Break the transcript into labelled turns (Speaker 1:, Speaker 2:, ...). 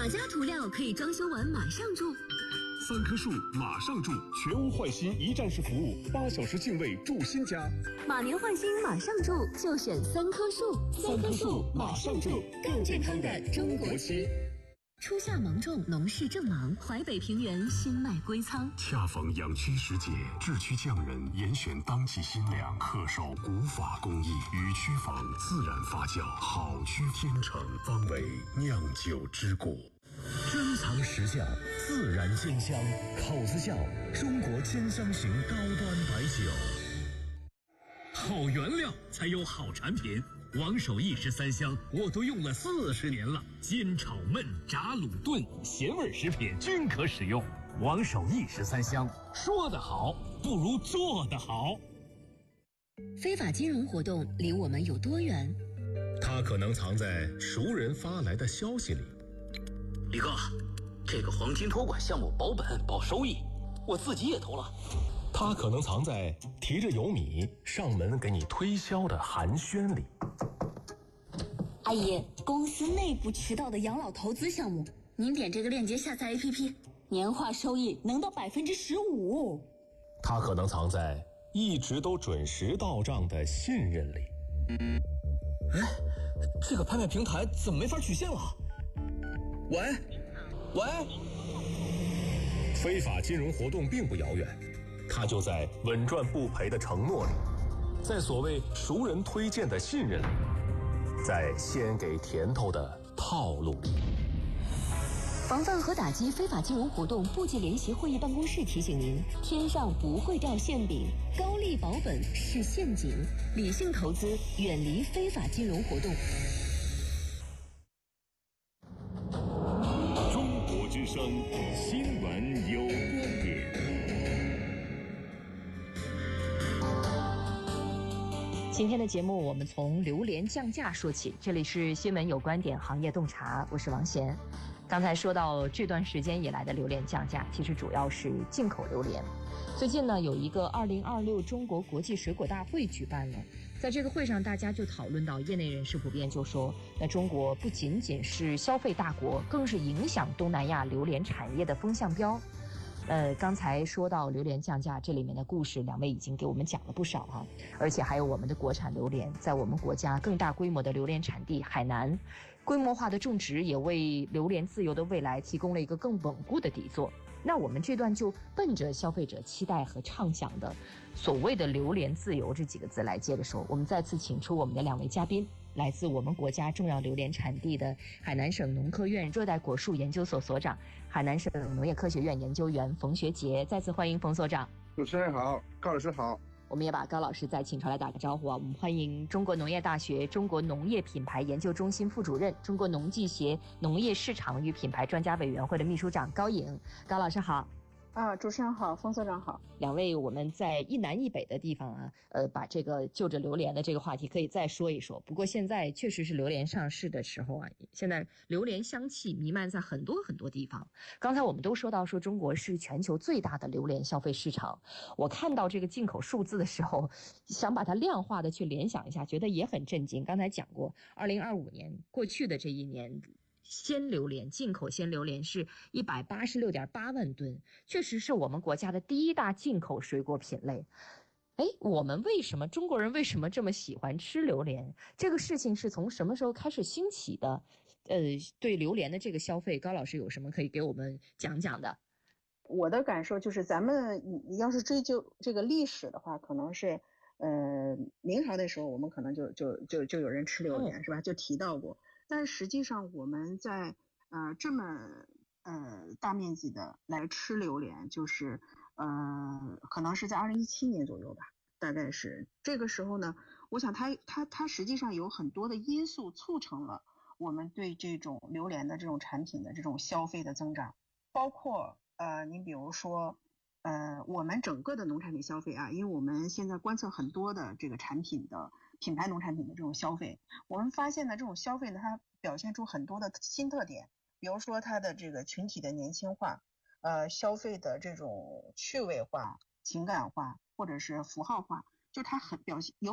Speaker 1: 哪家涂料可以装修完马上住
Speaker 2: ？3棵树马上住，全屋换新一站式服务，8小时净位住新家。
Speaker 1: 马年换新马上住，就选3棵树。
Speaker 2: 3棵树马上住，更健康的中国区。
Speaker 1: 初夏芒种，农事正忙，淮北平原新麦归仓。
Speaker 2: 恰逢养区时节，制区匠人严选当季新粮，恪守古法工艺，与区房自然发酵，好区天成，方为酿酒之国。
Speaker 3: 珍藏实窖，自然鲜香，口子窖，中国兼香型高端白酒。
Speaker 4: 好原料才有好产品。王守义13香我都用了40年了，煎炒焖炸卤炖咸味食品均可使用。王守义13香，说得好不如做得好。
Speaker 1: 非法金融活动离我们有多远？
Speaker 3: 它可能藏在熟人发来的消息里。
Speaker 5: 李哥，这个黄金托管项目保本保收益，我自己也投了。
Speaker 3: 它可能藏在提着油米上门给你推销的寒暄里。
Speaker 6: 阿姨，公司内部渠道的养老投资项目，您点这个链接下载 APP， 年化收益能到15%。
Speaker 3: 它可能藏在一直都准时到账的信任里。
Speaker 5: 哎，这个拍卖平台怎么没法取现了？喂，
Speaker 3: 非法金融活动并不遥远，它就在稳赚不赔的承诺里，在所谓熟人推荐的信任里，在先给甜头的套路里。
Speaker 1: 防范和打击非法金融活动部际联席会议办公室提醒您：天上不会掉馅饼，高利保本是陷阱，理性投资，远离非法金融活动。
Speaker 2: 中国之声新闻有观点。
Speaker 7: 今天的节目我们从榴莲降价说起，这里是新闻有观点行业洞察，我是王贤。刚才说到这段时间以来的榴莲降价，其实主要是进口榴莲。最近呢，有一个2026中国国际水果大会举办了，在这个会上大家就讨论到，业内人士普遍就说，那中国不仅仅是消费大国，更是影响东南亚榴莲产业的风向标。刚才说到榴莲降价，这里面的故事两位已经给我们讲了不少哈，而且还有我们的国产榴莲，在我们国家更大规模的榴莲产地海南，规模化的种植也为榴莲自由的未来提供了一个更稳固的底座。那我们这段就奔着消费者期待和畅想的所谓的榴莲自由这几个字来接着说。我们再次请出我们的2位嘉宾，来自我们国家重要榴莲产地的海南省农科院热带果树研究所所长、海南省农业科学院研究员冯学杰。再次欢迎冯所长。
Speaker 8: 主持人好，高老师好。
Speaker 7: 我们也把高老师再请出来打个招呼啊！我们欢迎中国农业大学中国农业品牌研究中心副主任、中国农技协农业市场与品牌专家委员会的秘书长高颖。高老师好。
Speaker 9: 主持人好，冯所长好。
Speaker 7: 两位我们在一南一北的地方啊，把这个就着榴莲的这个话题可以再说一说。不过现在确实是榴莲上市的时候啊，现在榴莲香气弥漫在很多很多地方。刚才我们都说到说中国是全球最大的榴莲消费市场，我看到这个进口数字的时候，想把它量化的去联想一下，觉得也很震惊。刚才讲过，2025年过去的这一年，鲜榴莲进口鲜榴莲是186.8万吨，确实是我们国家的第一大进口水果品类。我们中国人为什么这么喜欢吃榴莲？这个事情是从什么时候开始兴起的？对榴莲的这个消费，高老师有什么可以给我们讲讲的？
Speaker 9: 我的感受就是，咱们要是追究这个历史的话，可能是明朝的时候，我们可能就有人吃榴莲，是吧？就提到过。但实际上我们在这么大面积的来吃榴莲，就是可能是在2017年左右吧，大概是这个时候呢，我想它实际上有很多的因素促成了我们对这种榴莲的这种产品的这种消费的增长，包括您比如说我们整个的农产品消费啊，因为我们现在观测很多的这个产品的品牌农产品的这种消费，我们发现呢，这种消费呢，它表现出很多的新特点，比如说它的这个群体的年轻化，消费的这种趣味化、情感化或者是符号化，就它很有